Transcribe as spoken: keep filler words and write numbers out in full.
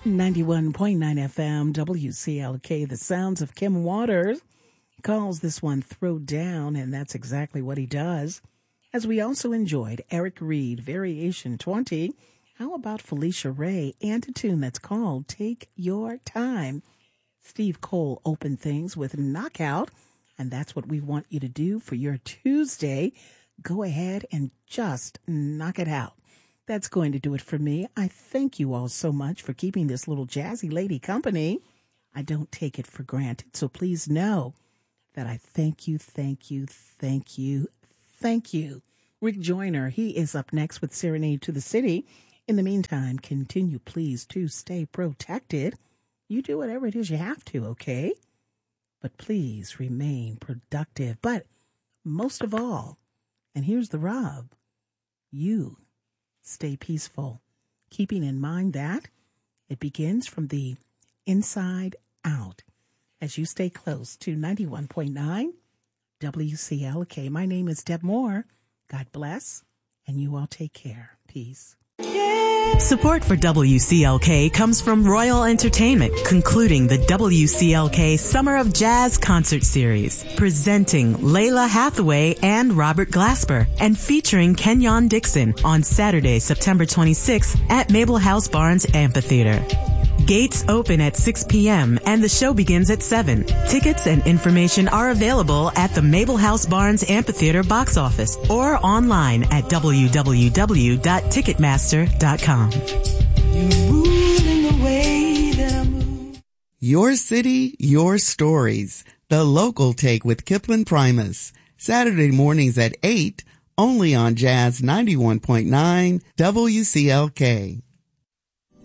ninety-one point nine F M, W C L K, the sounds of Kim Waters. He calls this one Throw Down, and that's exactly what he does. As we also enjoyed Eric Reed, Variation twenty. How about Felicia Ray and a tune that's called Take Your Time? Steve Cole opened things with Knockout, and that's what we want you to do for your Tuesday. Go ahead and just knock it out. That's going to do it for me. I thank you all so much for keeping this little jazzy lady company. I don't take it for granted, so please know that I thank you, thank you, thank you, thank you. Rick Joyner, he is up next with Serenade to the City. In the meantime, continue, please, to stay protected. You do whatever it is you have to, okay? But please remain productive. But most of all, and here's the rub, you stay peaceful, keeping in mind that it begins from the inside out as you stay close to ninety-one point nine W C L K. My name is Deb Moore. God bless, and you all take care. Peace. Support for W C L K comes from Royal Entertainment, concluding the W C L K Summer of Jazz Concert Series, presenting Layla Hathaway and Robert Glasper, and featuring Kenyon Dixon on Saturday, September twenty-sixth at Mabel House Barnes Amphitheater. Gates open at six p.m. and the show begins at seven. Tickets and information are available at the Mabel House Barnes Amphitheater box office or online at w w w dot ticketmaster dot com. Your city, your stories. The Local Take with Kipling Primus. Saturday mornings at eight, only on Jazz ninety-one point nine W C L K.